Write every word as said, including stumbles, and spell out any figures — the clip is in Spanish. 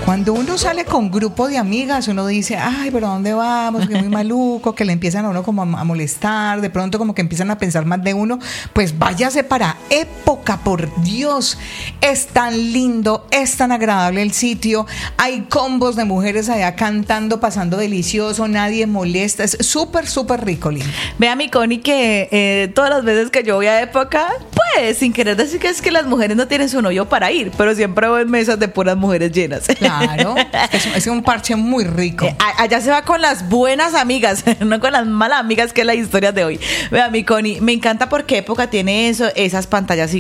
Cuando uno sale con grupo de amigas, uno dice, ay, pero ¿a dónde vamos? Que muy maluco, que le empiezan a uno como a molestar, de pronto como que empiezan a pensar más de uno. Pues váyase para Época, por Dios. Es tan lindo, es tan agradable el sitio. Hay combos de mujeres allá cantando, pasando delicioso, nadie molesta. Es súper, súper rico, lindo. Vea, mi Connie, que eh, todas las veces que yo voy a Época, pues, sin querer decir que es que las mujeres no tienen su novio para ir, pero siempre voy en mesas de puras mujeres llenas. Claro, es, es un parche muy rico. Eh, allá se va con las buenas amigas, no con las malas amigas, que es la historia de hoy. Vea, mi Connie, me encanta porque Época tiene eso, esas pantallas